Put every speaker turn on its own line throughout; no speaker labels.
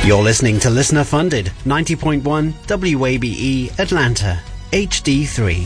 You're listening to Listener Funded, 90.1 WABE Atlanta, HD3.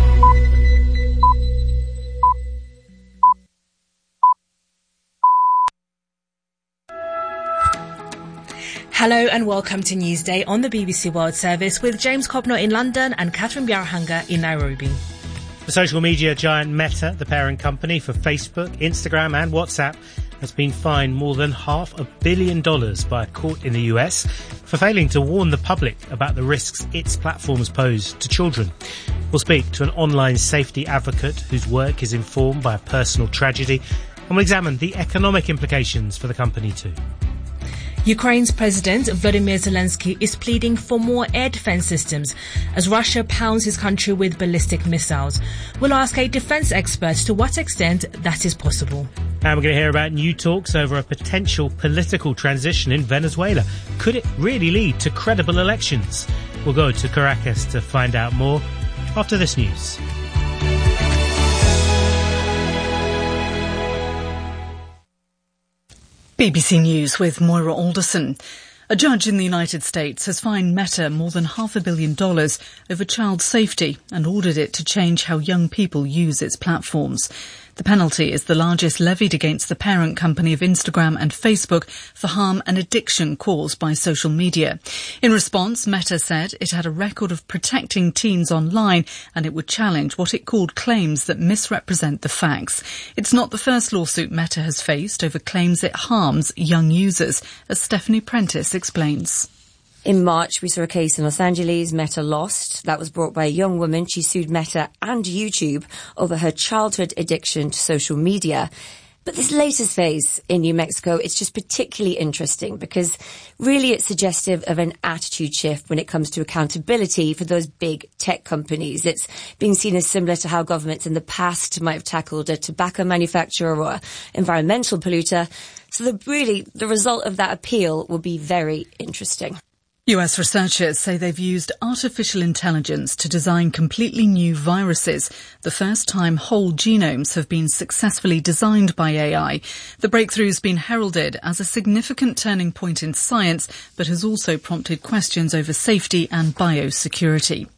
Hello and welcome to Newsday on the BBC World Service with James Cobnor in London and Catherine Biarhanga in Nairobi.
The social media giant Meta, the parent company for Facebook, Instagram and WhatsApp, has been fined more than $500 million by a court in the US for failing to warn the public about the risks its platforms pose to children. We'll speak to an online safety advocate whose work is informed by a personal tragedy, and we'll examine the economic implications for the company too.
Ukraine's President Volodymyr Zelensky is pleading for more air defense systems as Russia pounds his country with ballistic missiles. We'll ask a defense expert to what extent that is possible.
And we're going to hear about new talks over a potential political transition in Venezuela. Could it really lead to credible elections? We'll go to Caracas to find out more after this news.
BBC News with Moira Alderson. A judge in the United States has fined Meta more than $500 million over child safety and ordered it to change how young people use its platforms. The penalty is the largest levied against the parent company of Instagram and Facebook for harm and addiction caused by social media. In response, Meta said it had a record of protecting teens online and it would challenge what it called claims that misrepresent the facts. It's not the first lawsuit Meta has faced over claims it harms young users, as Stephanie Prentice explains.
In March, we saw a case in Los Angeles, Meta lost. That was brought by a young woman. She sued Meta and YouTube over her childhood addiction to social media. But this latest phase in New Mexico, it's just particularly interesting because really it's suggestive of an attitude shift when it comes to accountability for those big tech companies. It's being seen as similar to how governments in the past might have tackled a tobacco manufacturer or environmental polluter. So the result of that appeal will be very interesting.
US researchers say they've used artificial intelligence to design completely new viruses, the first time whole genomes have been successfully designed by AI. The breakthrough's been heralded as a significant turning point in science, but has also prompted questions over safety and biosecurity.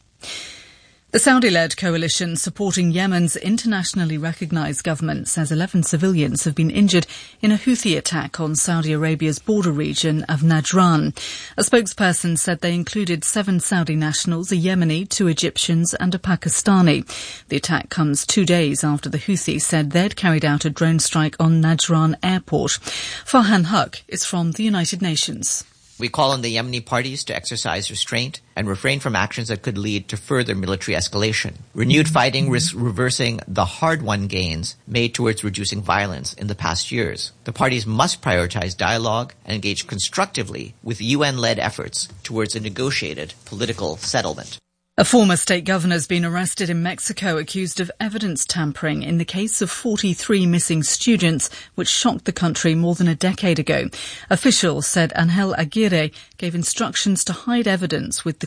The Saudi-led coalition supporting Yemen's internationally recognised government says 11 civilians have been injured in a Houthi attack on Saudi Arabia's border region of Najran. A spokesperson said they included 7 Saudi nationals, a Yemeni, 2 Egyptians and a Pakistani. The attack comes 2 days after the Houthis said they'd carried out a drone strike on Najran airport. Farhan Haq is from the United Nations.
We call on the Yemeni parties to exercise restraint and refrain from actions that could lead to further military escalation. Renewed fighting risks reversing the hard-won gains made towards reducing violence in the past years. The parties must prioritize dialogue and engage constructively with UN-led efforts towards a negotiated political settlement.
A former state governor has been arrested in Mexico accused of evidence tampering in the case of 43 missing students, which shocked the country more than a decade ago. Officials said Angel Aguirre gave instructions to hide evidence with the